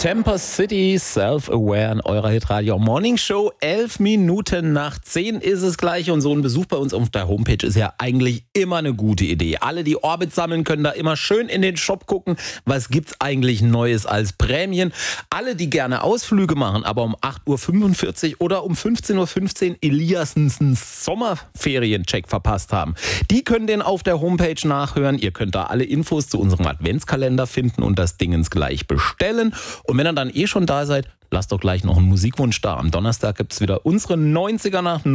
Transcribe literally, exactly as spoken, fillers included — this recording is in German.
Temper City, Self-Aware in eurer Hitradio Morning Show. Elf Minuten nach zehn ist es gleich und so ein Besuch bei uns auf der Homepage ist ja eigentlich immer eine gute Idee. Alle, die Orbit sammeln, können da immer schön in den Shop gucken, was gibt's eigentlich Neues als Prämien. Alle, die gerne Ausflüge machen, aber um acht Uhr fünfundvierzig oder um fünfzehn Uhr fünfzehn Eliassens Sommerferiencheck verpasst haben, die können den auf der Homepage nachhören. Ihr könnt da alle Infos zu unserem Adventskalender finden und das Dingens gleich bestellen. Und wenn ihr dann eh schon da seid, lasst doch gleich noch einen Musikwunsch da. Am Donnerstag gibt's wieder unsere neunziger nach